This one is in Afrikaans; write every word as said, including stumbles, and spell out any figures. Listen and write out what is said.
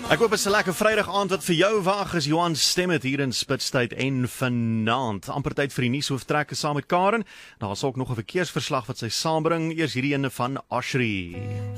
Ek hoop dit is 'n lekker Vrydag aand wat vir jou wag is. Johan stem dit hier in Spitstyd en vanaand. Amper tyd vir die nuushooftrekke saam met Karen. Daar is ook nog 'n verkeersverslag wat sy saambring. Eers hierdie ene van Ashri.